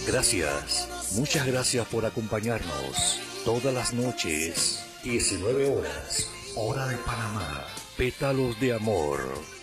Gracias, muchas gracias por acompañarnos todas las noches, 19 horas, hora de Panamá. Pétalos de amor.